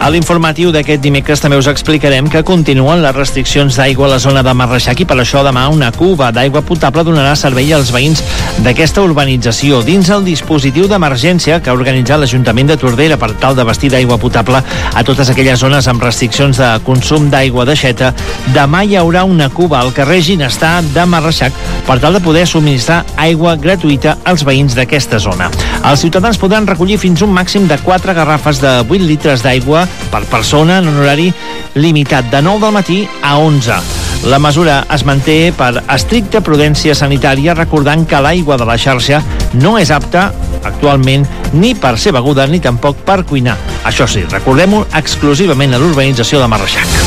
A l'informatiu d'aquest dimecres també us explicarem que continuen les restriccions d'aigua a la zona de Marreixac i per això demà una cuba d'aigua potable donarà servei als veïns d'aquesta urbanització dins el dispositiu d'emergència que ha organitzat l'Ajuntament de Tordera per tal d'abastir d'aigua potable a totes aquelles zones amb restriccions de consum d'aigua d'aixeta. Demà hi haurà una cuba al carrer Ginestar de Marreixac per tal de poder subministrar aigua gratuïta als veïns d'aquesta zona. Els ciutadans podran recollir fins un màxim de 4 garrafes de 8 litres d'aigua per persona en un horari limitat de 9 del matí a 11. La mesura es manté per estricta prudència sanitària, recordant que l'aigua de la xarxa no és apta actualment ni per ser beguda ni tampoc per cuinar. Això sí, recordem-ho exclusivament a l'urbanització de Marreixac.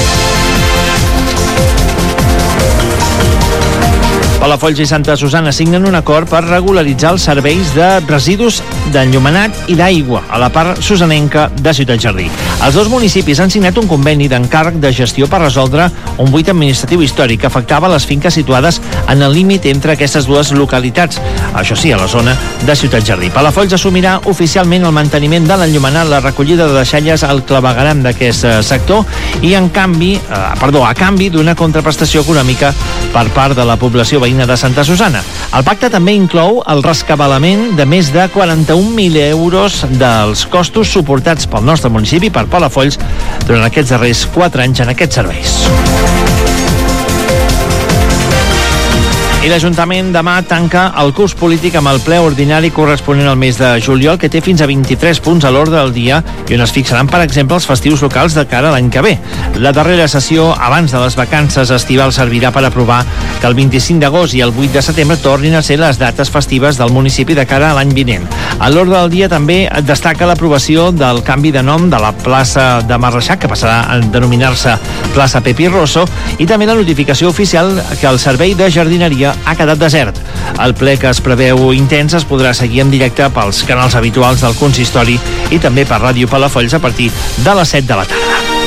Palafolls i Santa Susana signen un acord per regularitzar els serveis de residus d'enllumenat i d'aigua a la part susanenca de Ciutat Jardí. Els dos municipis han signat un conveni d'encàrrec de gestió per resoldre un buit administratiu històric que afectava les finques situades en el límit entre aquestes dues localitats, això sí, a la zona de Ciutat Jardí. Palafolls assumirà oficialment el manteniment de l'enllumenat, la recollida de deixalles al clavegueram d'aquest sector i a canvi d'una contraprestació econòmica per part de la població veïna de Santa Susana. El pacte també inclou el rescabalament de més de 41.000 euros dels costos suportats pel nostre municipi, per Palafolls, durant aquests darrers 4 anys en aquests serveis. I l'Ajuntament demà tanca el curs polític amb el ple ordinari corresponent al mes de juliol, que té fins a 23 punts a l'ordre del dia i on es fixaran, per exemple, els festius locals de cara a l'any que ve. La darrera sessió, abans de les vacances estivals, servirà per aprovar que el 25 d'agost i el 8 de setembre tornin a ser les dates festives del municipi de cara a l'any vinent. A l'ordre del dia també destaca l'aprovació del canvi de nom de la plaça de Marreixac, que passarà a denominar-se plaça Pepi Rosso, i també la notificació oficial que el servei de jardineria ha quedat desert. El ple, que es preveu intens, es podrà seguir en directe pels canals habituals del consistori i també per Ràdio Palafolls a partir de les 7 de la tarda.